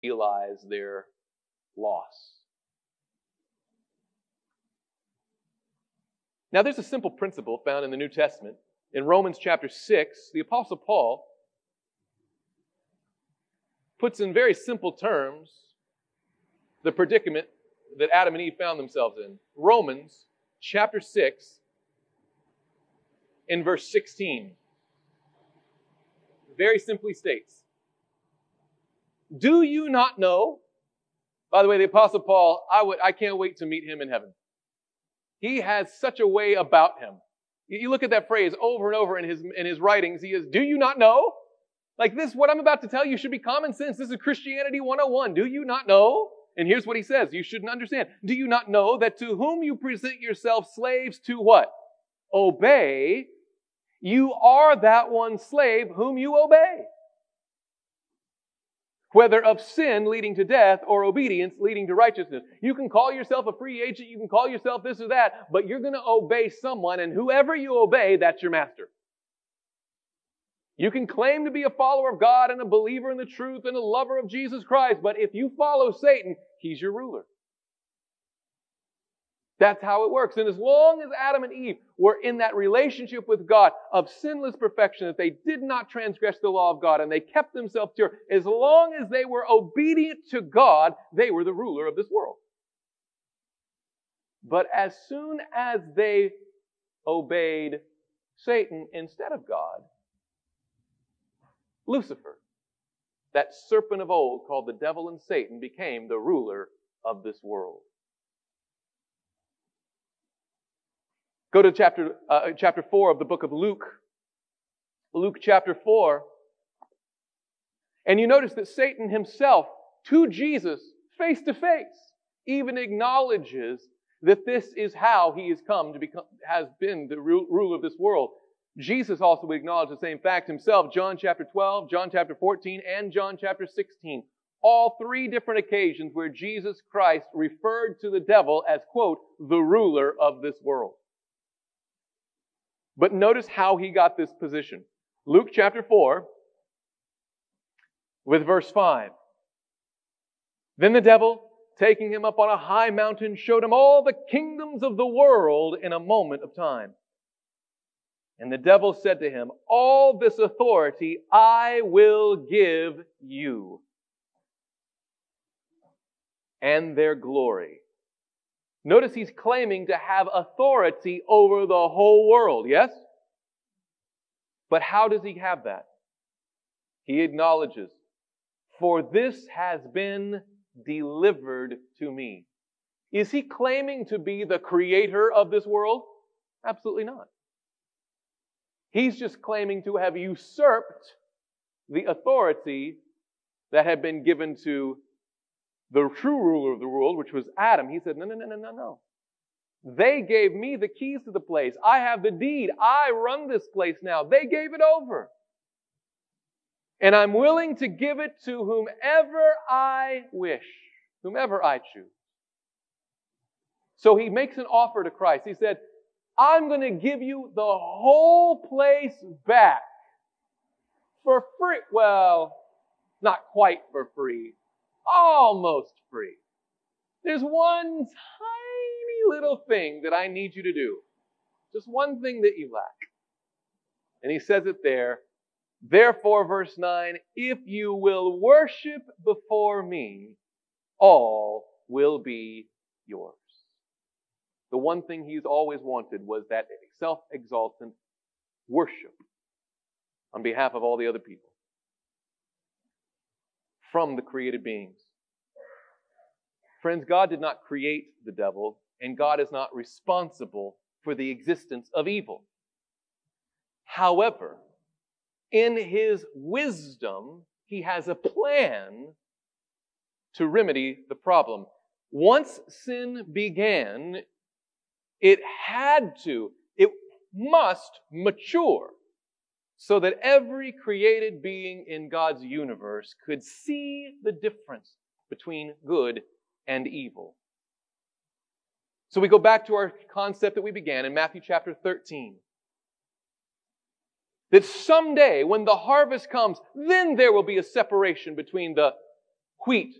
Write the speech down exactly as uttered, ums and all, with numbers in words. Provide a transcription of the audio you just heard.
realize their loss. Now, there's a simple principle found in the New Testament. In Romans chapter six, the Apostle Paul puts in very simple terms the predicament that Adam and Eve found themselves in. Romans chapter six, in verse sixteen, very simply states, "Do you not know?" By the way, the Apostle Paul, I would, I can't wait to meet him in heaven. He has such a way about him. You look at that phrase over and over in his, in his writings. He is, "Do you not know?" Like this, what I'm about to tell you should be common sense. This is Christianity one oh one. Do you not know? And here's what he says. You shouldn't understand. Do you not know that to whom you present yourselves slaves to what? Obey. You are that one slave whom you obey. Whether of sin leading to death or obedience leading to righteousness. You can call yourself a free agent, you can call yourself this or that, but you're going to obey someone, and whoever you obey, that's your master. You can claim to be a follower of God and a believer in the truth and a lover of Jesus Christ, but if you follow Satan, he's your ruler. That's how it works. And as long as Adam and Eve were in that relationship with God of sinless perfection, that they did not transgress the law of God and they kept themselves pure, as long as they were obedient to God, they were the ruler of this world. But as soon as they obeyed Satan instead of God, Lucifer, that serpent of old called the devil and Satan, became the ruler of this world. Go to chapter, uh, chapter four of the book of Luke. Luke chapter four. And you notice that Satan himself, to Jesus, face to face, even acknowledges that this is how he has come to become, has been the ruler of this world. Jesus also would acknowledge the same fact himself. John chapter twelve, John chapter fourteen, and John chapter sixteen. All three different occasions where Jesus Christ referred to the devil as, quote, the ruler of this world. But notice how he got this position. Luke chapter four, with verse five. Then the devil, taking him up on a high mountain, showed him all the kingdoms of the world in a moment of time. And the devil said to him, "All this authority I will give you, and their glory." Notice he's claiming to have authority over the whole world, yes? But how does he have that? He acknowledges, "For this has been delivered to me." Is he claiming to be the creator of this world? Absolutely not. He's just claiming to have usurped the authority that had been given to the true ruler of the world, which was Adam. He said, no, no, no, no, no, no. They gave me the keys to the place. I have the deed. I run this place now. They gave it over. And I'm willing to give it to whomever I wish, whomever I choose. So he makes an offer to Christ. He said, I'm going to give you the whole place back for free. Well, not quite for free. Almost free. There's one tiny little thing that I need you to do. Just one thing that you lack. And he says it there. Therefore, verse nine, if you will worship before me, all will be yours. The one thing he's always wanted was that self-exaltant worship on behalf of all the other people from the created beings. Friends, God did not create the devil, and God is not responsible for the existence of evil. However, in his wisdom, he has a plan to remedy the problem. Once sin began, it had to, it must mature so that every created being in God's universe could see the difference between good and evil. So we go back to our concept that we began in Matthew chapter thirteen. That someday, when the harvest comes, then there will be a separation between the wheat